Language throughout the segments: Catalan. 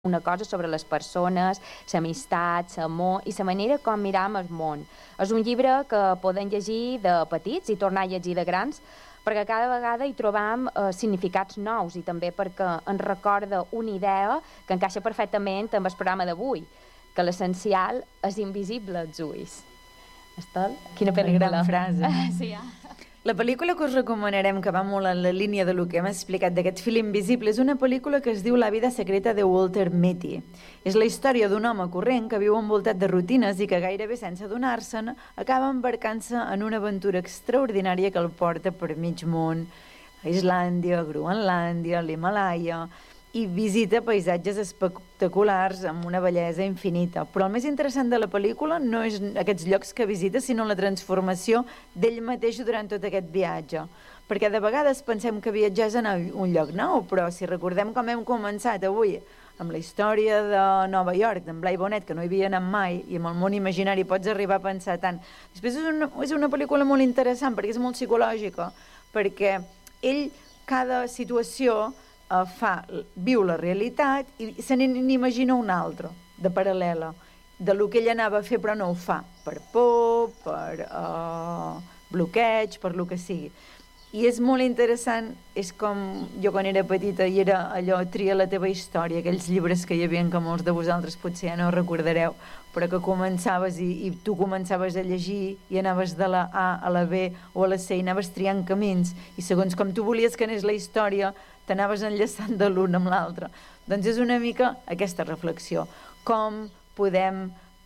una cosa sobre les persones, l'amistat, l'amor i la manera com miram el món. És un llibre que podem llegir de petits i tornar a llegir de grans, perquè cada vegada hi trobam significats nous i també perquè ens recorda una idea que encaixa perfectament amb el programa d'avui, que l'essencial és invisible als ulls. Estel? Quina pel·lícula. Una gran frase. Sí, La pel·lícula que us recomanarem, que va molt en la línia de lo que hem explicat d'aquest fil invisible, és una pel·lícula que es diu La vida secreta de Walter Mitty. És la història d'un home corrent que viu envoltat de rutines i que gairebé sense adonar-se'n acaba embarcant-se en una aventura extraordinària que el porta per mig món, a Islàndia, Groenlàndia, l'Himalaya, i visita paisatges espectaculars amb una bellesa infinita. Però el més interessant de la pel·lícula no és aquests llocs que visita, sinó la transformació d'ell mateix durant tot aquest viatge. Perquè de vegades pensem que viatjar és anar a un lloc nou, però si recordem com hem començat avui amb la història de Nova York, d'en Blai Bonet, que no hi havia anat mai, i amb el món imaginari pots arribar a pensar tant. Després és una pel·lícula molt interessant perquè és molt psicològica, perquè ell, cada situació, viu la realitat i se n'imagina una altra, de paral·lela, de lo que ell anava a fer però no ho fa, per por, per bloqueig, per lo que sigui. I és molt interessant, és com jo quan era petita i era allò, tria la teva història, aquells llibres que hi havia que molts de vosaltres potser ja no recordareu, però que començaves i tu començaves a llegir i anaves de la A a la B o a la C i anaves triant camins i segons com tu volies que anés la història t'anaves enllaçant de l'un amb l'altre. Doncs és una mica aquesta reflexió. Com podem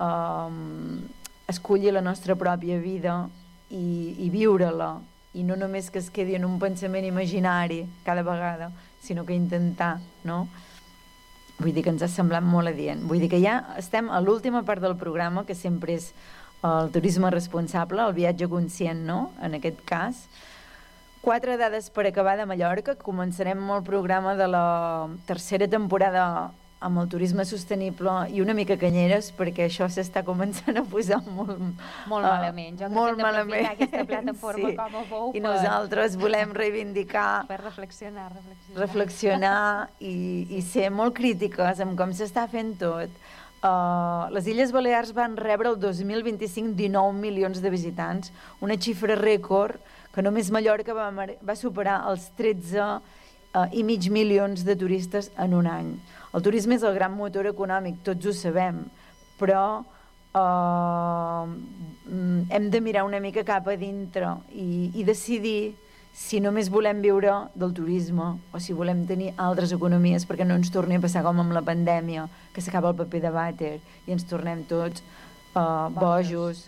escollir la nostra pròpia vida i viure-la, i no només que es quedi en un pensament imaginari cada vegada, sinó que intentar, no? Vull dir que ens ha semblat molt adient. Vull dir que ja estem a l'última part del programa, que sempre és el turisme responsable, el viatge conscient, no? En aquest cas. 4 dades per acabar de Mallorca. Començarem el programa de la tercera temporada amb el turisme sostenible i una mica canyeres, perquè això s'està començant a posar molt malament. Jo crec que hem d'aprofitar aquesta plataforma sí. com a pou i nosaltres volem reivindicar, per reflexionar i ser molt crítiques amb com s'està fent tot. Les Illes Balears van rebre el 2025 19 milions de visitants, una xifra rècord que només Mallorca va superar els 13,5 milions de turistes en un any. El turisme és el gran motor econòmic, tots ho sabem, però hem de mirar una mica cap a dintre i decidir si només volem viure del turisme o si volem tenir altres economies, perquè no ens torni a passar com amb la pandèmia, que s'acaba el paper de vàter i ens tornem tots bojos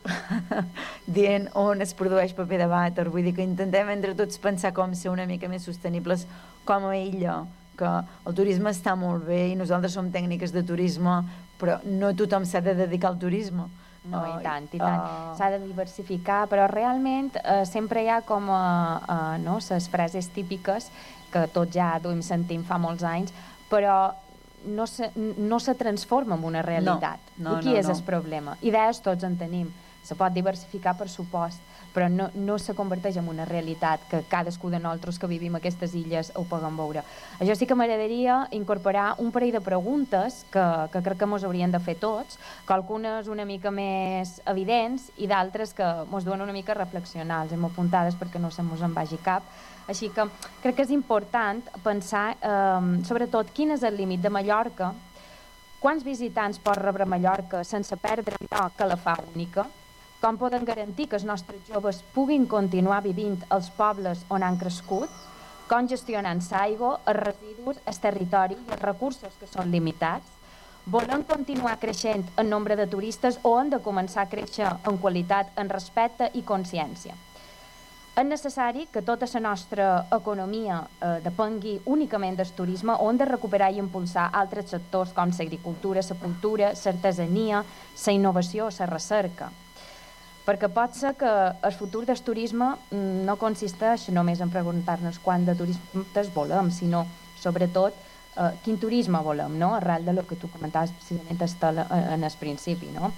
dient on es produeix paper de vàter. Vull dir que intentem entre tots pensar com ser una mica més sostenibles com a illa, que el turisme està molt bé i nosaltres som tècniques de turisme, però no tothom s'ha de dedicar al turisme. No, i tant, i tant. S'ha de diversificar, però realment sempre hi ha com les frases típiques que tots ja duim sentint fa molts anys, però no se transforma en una realitat. I aquí és el problema. Idees tots en tenim. Se pot diversificar, per supost, però no se converteix en una realitat que cadascú de nosaltres que vivim a aquestes illes ho puguem veure. Això sí que m'agradaria incorporar un parell de preguntes que crec que mos haurien de fer tots, que algunes una mica més evidents i d'altres que mos duen una mica a reflexionar. Les hem apuntades perquè no se mos en vagi cap. Així que crec que és important pensar sobretot quin és el límit de Mallorca, quants visitants pot rebre Mallorca sense perdre allò que la fa única, com poden garantir que els nostres joves puguin continuar vivint als pobles on han crescut, com gestionant l'aigua, els residus, el territori i els recursos que són limitats, volem continuar creixent en nombre de turistes o hem de començar a créixer en qualitat, en respecte i consciència. És necessari que tota la nostra economia depengui únicament del turisme o hem de recuperar i impulsar altres sectors com l'agricultura, la cultura, l'artesania, la innovació o la recerca. Perquè pot ser que el futur del turisme no consisteix només en preguntar-nos quant de turistes volem, sinó sobretot quin turisme volem, no? Arrel de lo que tu comentaves precisament en el principi, no?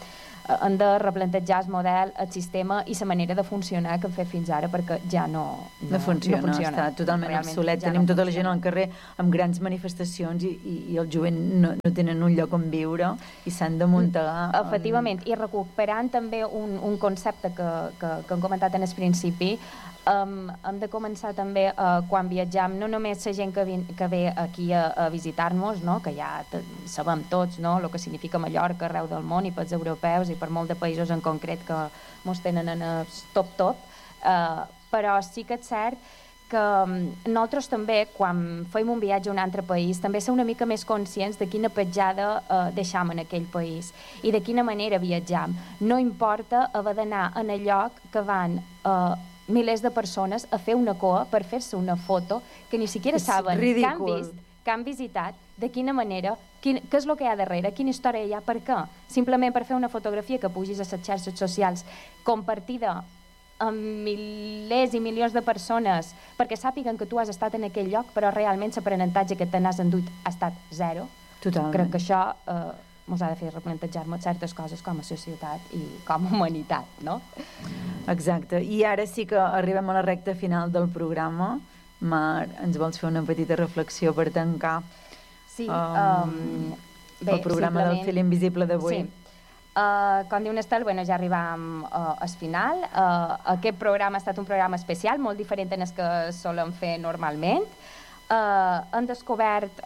hem de replantejar el model, el sistema i la manera de funcionar que hem fet fins ara, perquè ja no funciona. Està totalment obsolet. Tenim tota la gent al carrer amb grans manifestacions i el jovent no tenen un lloc on viure i s'han de muntar. Efectivament, i recuperant també un concepte que hem comentat en el principi, hem de començar també quan viatjam, no només la gent que ve aquí a visitar-nos, no? Que ja sabem tots, no? El que significa Mallorca arreu del món i pels europeus i per molts de països en concret que ens tenen en el top, però sí que és cert que nosaltres també, quan fem un viatge a un altre país, també som una mica més conscients de quina petjada deixam en aquell país i de quina manera viatjam. No importa haver d'anar en el lloc que van milers de persones a fer una coa per fer-se una foto que ni siquiera saben que han vist, que han visitat, de quina manera, què és el que hi ha darrere, quina història hi ha, per què. Simplement per fer una fotografia que pugis a les xarxes socials compartida amb milers i milions de persones perquè sàpiguen que tu has estat en aquell lloc, però realment l'aprenentatge que te n'has endut ha estat zero. Totalment. Crec que això ens ha de fer replantejar-nos certes coses com a societat i com a humanitat, no? Exacte. I ara sí que arribem a la recta final del programa. Mar, ens vols fer una petita reflexió per tancar el programa del Fil Invisible d'avui? Sí. Com diu Nestel, ja arribam al final. Aquest programa ha estat un programa especial, molt diferent del que solem fer normalment. Hem descobert,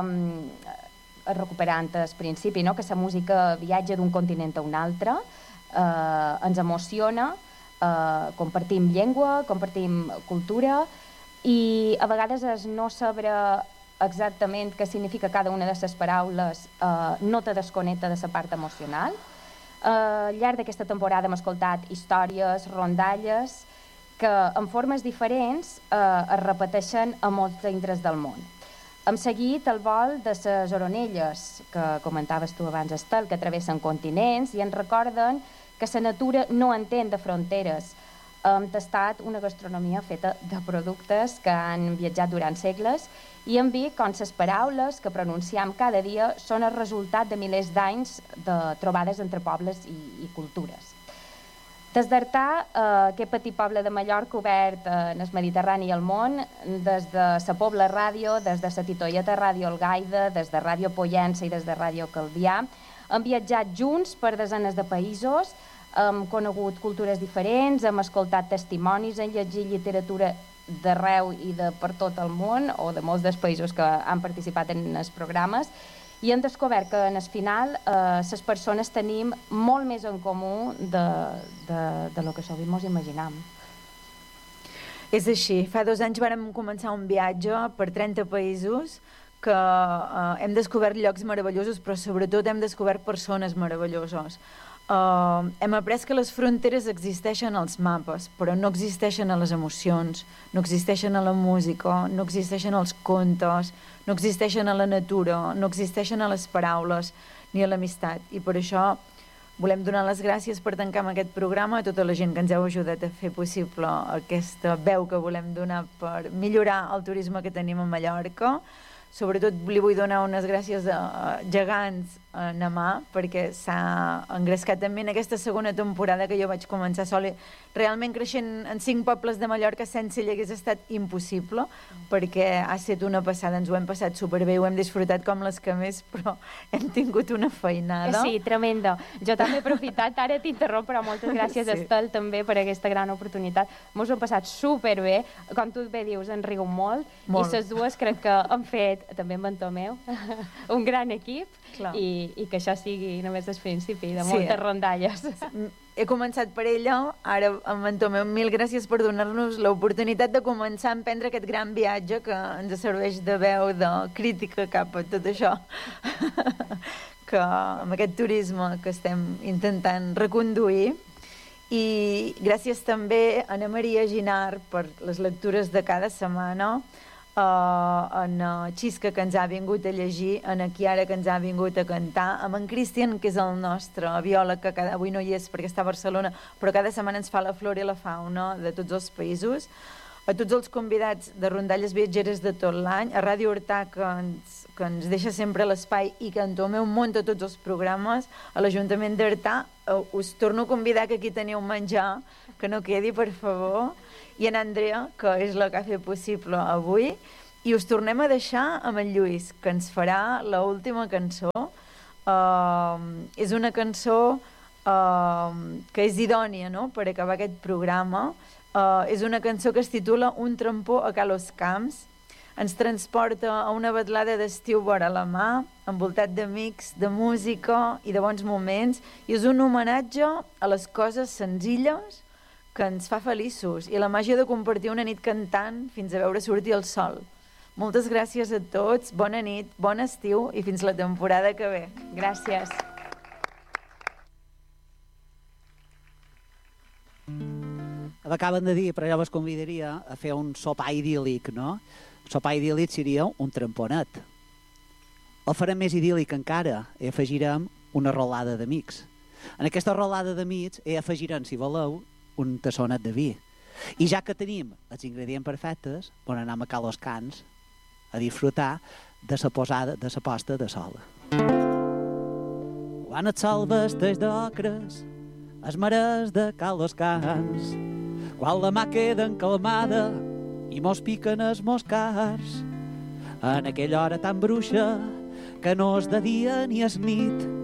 recuperant el principi, que la música viatja d'un continent a un altre, ens emociona, compartim llengua, compartim cultura, i a vegades és no saber exactament què significa cada una de les paraules no te desconnecta de la part emocional. Al llarg d'aquesta temporada hem escoltat històries, rondalles, que en formes diferents es repeteixen a molts indrets del món. Hem seguit el vol de les oronelles, que comentaves tu abans, Estel, que travessen continents i ens recorden que la natura no entén de fronteres. Hem tastat una gastronomia feta de productes que han viatjat durant segles i hem vist com les paraules que pronunciam cada dia són el resultat de milers d'anys de trobades entre pobles i cultures. Des d'Artà, aquest petit poble de Mallorca obert en el Mediterrani i el món, des de la Pobla Ràdio, des de la Titoieta Ràdio Algaida, des de Ràdio Pollença i des de Ràdio Caldià, hem viatjat junts per desenes de països, hem conegut cultures diferents, hem escoltat testimonis, hem llegit literatura d'arreu i de per tot el món, o de molts dels països que han participat en els programes, i hem descobert que en el final les persones tenim molt més en comú de lo que sovint ens imaginam. És així. Fa 2 anys vàrem començar un viatge per 30 països que hem descobert llocs meravellosos, però sobretot hem descobert persones meravelloses. Hem après que les fronteres existeixen als mapes, però no existeixen a les emocions, no existeixen a la música, no existeixen als contes, no existeixen a la natura, no existeixen a les paraules ni a l'amistat. I per això volem donar les gràcies per tancar amb aquest programa a tota la gent que ens heu ajudat a fer possible aquesta veu que volem donar per millorar el turisme que tenim a Mallorca. Sobretot li vull donar unes gràcies a Gegants a Namà, perquè s'ha engrescat també en aquesta segona temporada que jo vaig començar sola, realment creixent en 5 pobles de Mallorca sense ell hagués estat impossible, perquè ha estat una passada, ens ho hem passat superbé, ho hem disfrutat com les que més, però hem tingut una feinada. Sí, tremenda. Jo també he aprofitat, ara t'interromp, però moltes gràcies, sí. Estel, també per aquesta gran oportunitat. Ens ho hem passat superbé, com tu bé dius, en riu molt, i les dues crec que han fet, també amb en Tomeu, un gran equip, i que això sigui només el principi de moltes rondalles. He començat per ella, ara amb en Tomeu, mil gràcies per donar-nos l'oportunitat de començar a emprendre aquest gran viatge que ens serveix de veu, de crítica cap a tot això, que amb aquest turisme que estem intentant reconduir. I gràcies també a Ana Maria Ginar per les lectures de cada setmana, en Xisca, que ens ha vingut a llegir, en Chiara, que ens ha vingut a cantar, amb en Cristian, que és el nostre biòleg, que avui no hi és perquè està a Barcelona, però cada setmana ens fa la flora i la fauna de tots els països, a tots els convidats de rondalles viatgeres de tot l'any, a Ràdio Hortà, que ens deixa sempre l'espai i que en Tomeu munta tots els programes, a l'Ajuntament d'Artà, us torno a convidar que aquí teniu menjar, que no quedi, per favor, i en Andrea, que és la que ha fet possible avui, i us tornem a deixar amb el Lluís, que ens farà l'última cançó. És una cançó que és idònia, no?, per acabar aquest programa. És una cançó que es titula Un trampó a Calos Camps. Ens transporta a una vetlada d'estiu vora la mà, envoltat d'amics, de música i de bons moments, i és un homenatge a les coses senzilles que ens fa feliços i la màgia de compartir una nit cantant fins a veure sortir el sol. Moltes gràcies a tots, bona nit, bon estiu i fins la temporada que ve. Gràcies. Acaben de dir, però jo vos convidaria a fer un sopar idíl·lic, no? Un sopar idíl·lic seria un tramponet. El farem més idíl·lic encara i afegirem una rolada d'amics. En aquesta rolada d'amics afegirem, si voleu, un tassonet de vi. I ja que tenim els ingredients perfectes, bon anem a Calos Camps a disfrutar de la posada, de la posta de sol. Quan et sol vesteix d'ocres, es marès de Calos Camps, quan la mà queda encalmada i mos piquen els moscars, en aquella hora tan bruixa que no és de dia ni és nit,